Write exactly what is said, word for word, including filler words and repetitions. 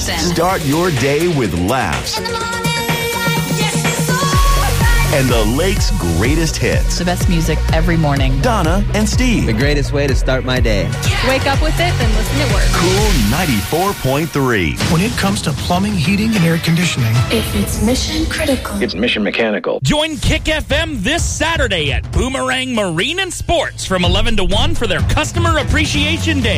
Listen. Start your day with laughs. In the morning, light, yes, it's so bright. And the Lake's greatest hits. The best music every morning. Donna and Steve. The greatest way to start my day. Wake up with it, then listen at work. Cool ninety-four point three. When it comes to plumbing, heating, and air conditioning, if it's mission critical, it's Mission Mechanical. Join Kick F M this Saturday at Boomerang Marine and Sports from eleven to one for their Customer Appreciation Day.